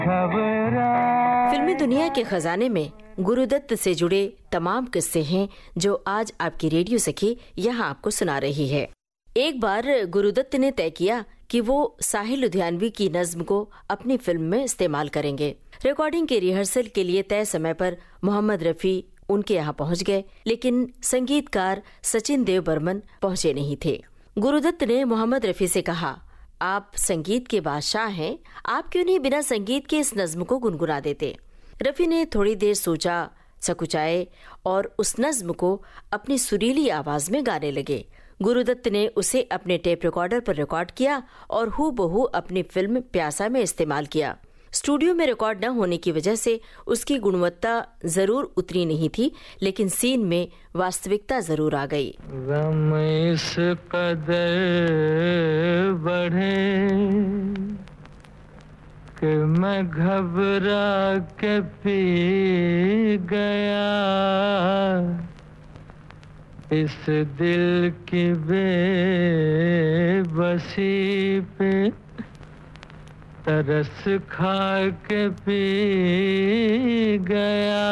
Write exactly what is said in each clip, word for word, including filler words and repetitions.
फिल्मी दुनिया के खजाने में गुरुदत्त से जुड़े तमाम किस्से हैं जो आज आपकी रेडियो सखी यहाँ आपको सुना रही है। एक बार गुरुदत्त ने तय किया कि वो साहिल लुधियानवी की नज्म को अपनी फिल्म में इस्तेमाल करेंगे। रिकॉर्डिंग के रिहर्सल के लिए तय समय पर मोहम्मद रफी उनके यहाँ पहुँच गए, लेकिन संगीतकार सचिन देव बर्मन पहुँचे नहीं थे। गुरुदत्त ने मोहम्मद रफी से कहा, आप संगीत के बादशाह हैं, आप क्यों नहीं बिना संगीत के इस नज्म को गुनगुना देते। रफी ने थोड़ी देर सोचा, सकुचाए और उस नज्म को अपनी सुरीली आवाज में गाने लगे। गुरुदत्त ने उसे अपने टेप रिकॉर्डर पर रिकॉर्ड किया और हूबहू अपनी फिल्म प्यासा में इस्तेमाल किया। स्टूडियो में रिकॉर्ड न होने की वजह से उसकी गुणवत्ता जरूर उतरी नहीं थी, लेकिन सीन में वास्तविकता जरूर आ गई। गम इस कदर बढ़े कि मैं घबरा के पी गया, इस दिल की बेबसी पे तरस खा के पी गया,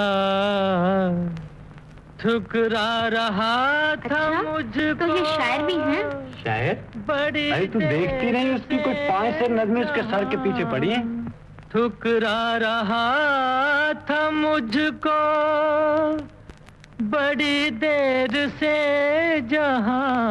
ठुकरा रहा था अच्छा? मुझको। तो ये शायर भी हैं? शायर? बड़ी अरे तू देखती नहीं उसकी कुछ पांच से नज़में उसके सर के पीछे पड़ी हैं। ठुकरा रहा था मुझको बड़ी देर से जहां